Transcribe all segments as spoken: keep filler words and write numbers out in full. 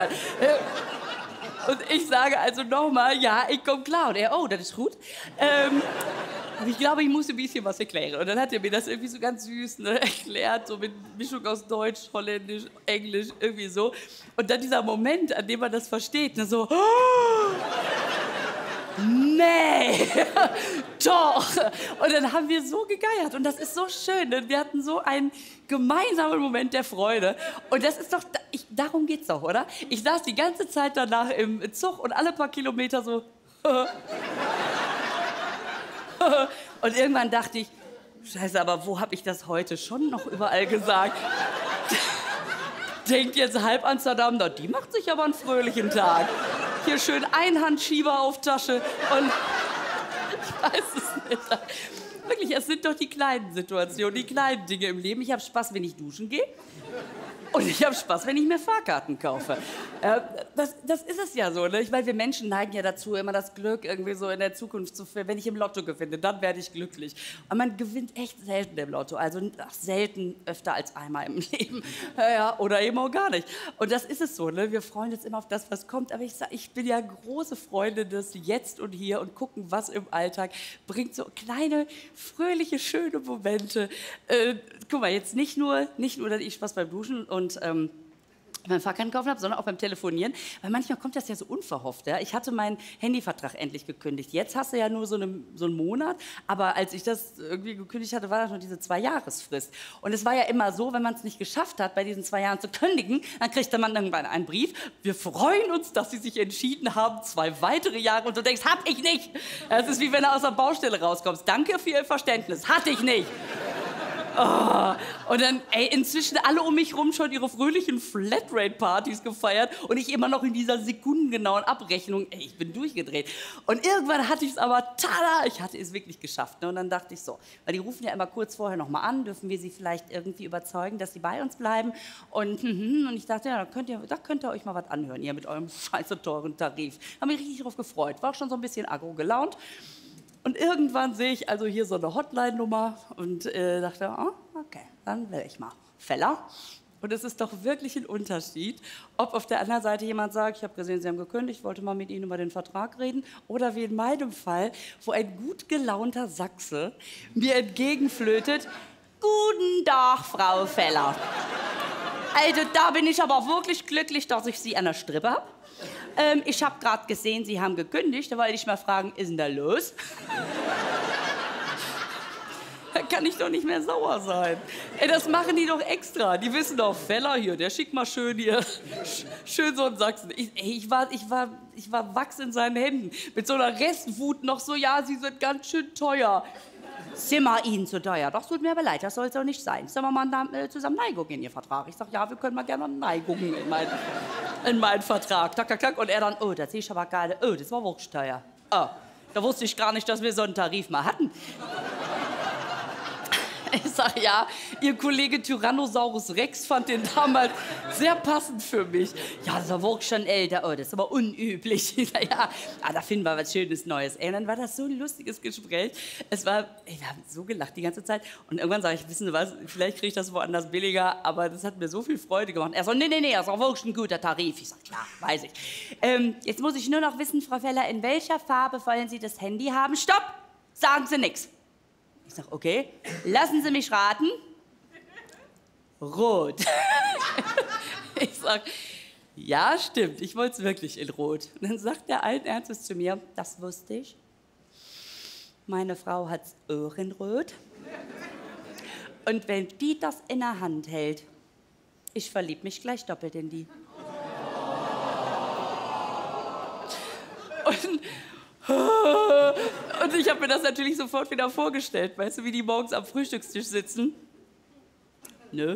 Und ich sage also nochmal, ja, ich komme klar. Und er, oh, das ist gut. Ähm, aber ich glaube, ich muss ein bisschen was erklären. Und dann hat er mir das irgendwie so ganz süß, ne, erklärt, so mit Mischung aus Deutsch, Holländisch, Englisch, irgendwie so. Und dann dieser Moment, an dem man das versteht, ne, so, oh, nee, doch. Und dann haben wir so gegeiert und das ist so schön. Ne? Wir hatten so einen gemeinsamen Moment der Freude. Und das ist doch, ich, darum geht's doch, oder? Ich saß die ganze Zeit danach im Zug und alle paar Kilometer so. Und irgendwann dachte ich, Scheiße, aber wo habe ich das heute schon noch überall gesagt? Denkt jetzt halb Amsterdam, na, die macht sich aber einen fröhlichen Tag. Hier schön Einhandschieber auf Tasche und ich weiß es nicht. Wirklich, es sind doch die kleinen Situationen, die kleinen Dinge im Leben. Ich habe Spaß, wenn ich duschen gehe. Und ich habe Spaß, wenn ich mir Fahrkarten kaufe. Äh, das, das ist es ja so, ne? Ich meine, wir Menschen neigen ja dazu, immer das Glück irgendwie so in der Zukunft zu finden. Wenn ich im Lotto gewinne, dann werde ich glücklich. Und man gewinnt echt selten im Lotto. Also ach, selten, öfter als einmal im Leben. Ja, oder eben auch gar nicht. Und das ist es so, ne? Wir freuen uns immer auf das, was kommt. Aber ich sag, ich bin ja große Freundin des Jetzt und Hier und gucken, was im Alltag bringt. So kleine, fröhliche, schöne Momente. Äh, guck mal, jetzt nicht nur, nicht nur, dass ich Spaß beim Duschen und und ähm, beim Fahrkarten kaufen habe, sondern auch beim Telefonieren. Weil manchmal kommt das ja so unverhofft. Ja? Ich hatte meinen Handyvertrag endlich gekündigt. Jetzt hast du ja nur so, eine, so einen Monat. Aber als ich das irgendwie gekündigt hatte, war das noch diese Zwei-Jahres-Frist. Und es war ja immer so, wenn man es nicht geschafft hat, bei diesen zwei Jahren zu kündigen, dann kriegte man irgendwann einen Brief. Wir freuen uns, dass Sie sich entschieden haben, zwei weitere Jahre. Und du denkst, hab ich nicht. Das ist wie wenn du aus der Baustelle rauskommst. Danke für Ihr Verständnis. Hatte ich nicht. Oh. Und dann, ey, inzwischen alle um mich rum schon ihre fröhlichen Flatrate-Partys gefeiert und ich immer noch in dieser sekundengenauen Abrechnung, ey, ich bin durchgedreht. Und irgendwann hatte ich es aber, tada, ich hatte es wirklich geschafft. Ne? Und dann dachte ich so, weil die rufen ja immer kurz vorher noch mal an, dürfen wir sie vielleicht irgendwie überzeugen, dass sie bei uns bleiben. Und, und ich dachte, ja, da könnt, ihr, da könnt ihr euch mal was anhören, ihr mit eurem scheiße teuren Tarif. Hab mich richtig drauf gefreut, war auch schon so ein bisschen aggro gelaunt. Und irgendwann sehe ich also hier so eine Hotline-Nummer und äh, dachte, oh, okay, dann will ich mal. Feller. Und es ist doch wirklich ein Unterschied, ob auf der anderen Seite jemand sagt, ich habe gesehen, Sie haben gekündigt, wollte mal mit Ihnen über den Vertrag reden. Oder wie in meinem Fall, wo ein gut gelaunter Sachse mir entgegenflötet, guten Tag, Frau Feller. Also da bin ich aber wirklich glücklich, dass ich Sie an der Strippe habe. Ähm, ich habe gerade gesehen, Sie haben gekündigt. Da wollte ich mal fragen, ist denn da los? Da kann ich doch nicht mehr sauer sein. Ey, das machen die doch extra. Die wissen doch, Feller hier, der schickt mal schön hier, schön so einen Sachsen. Ich, ey, ich, war, ich, war, ich war Wachs in seinen Händen. Mit so einer Restwut noch so, ja, Sie sind ganz schön teuer. Sind wir Ihnen zu teuer? Doch, tut mir aber leid, das soll es auch nicht sein. Sollen wir mal da, äh, zusammen Neigung in Ihr Vertrag? Ich sag, ja, wir können mal gerne Neigungen in meinen in meinen Vertrag. Tack, tack, tack. Und er dann, oh, das sehe ich aber gerade, oh, das war wirklich teuer. Oh, da wusste ich gar nicht, dass wir so einen Tarif mal hatten. Ich sag, ja, Ihr Kollege Tyrannosaurus Rex fand den damals sehr passend für mich. Ja, das war wirklich schon älter. Oh, das ist aber unüblich. Ich sag, ja, ah, da finden wir was Schönes Neues. Ey, dann war das so ein lustiges Gespräch. Es war, ey, wir haben so gelacht die ganze Zeit. Und irgendwann sage ich, wissen Sie was, vielleicht kriege ich das woanders billiger, aber das hat mir so viel Freude gemacht. Er so, nee, nee, nee, das ist auch wirklich ein guter Tarif. Ich sag, klar, weiß ich. Ähm, jetzt muss ich nur noch wissen, Frau Feller, in welcher Farbe wollen Sie das Handy haben? Stopp! Sagen Sie nichts. Ich sag, okay, lassen Sie mich raten. Rot. Ich sag, ja, stimmt, ich wollte es wirklich in Rot. Und dann sagt der alten Ernstes zu mir, das wusste ich. Meine Frau hat's auch in Rot. Und wenn die das in der Hand hält, ich verlieb mich gleich doppelt in die. Und Und ich habe mir das natürlich sofort wieder vorgestellt. Weißt du, wie die morgens am Frühstückstisch sitzen? Nö.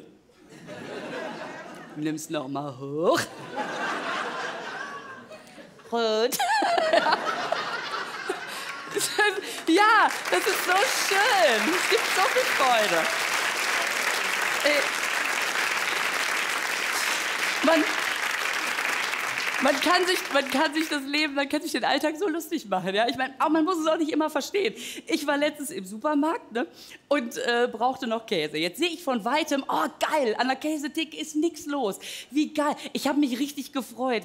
Nimm's noch mal hoch. Rot. Ja, das ist so schön. Es gibt so viel Freude. Man Man kann, sich, man kann sich das Leben, man kann sich den Alltag so lustig machen. Ja? Ich meine, man muss es auch nicht immer verstehen. Ich war letztens im Supermarkt, ne, und äh, brauchte noch Käse. Jetzt sehe ich von Weitem, oh geil, an der Käsetheke ist nichts los. Wie geil. Ich habe mich richtig gefreut.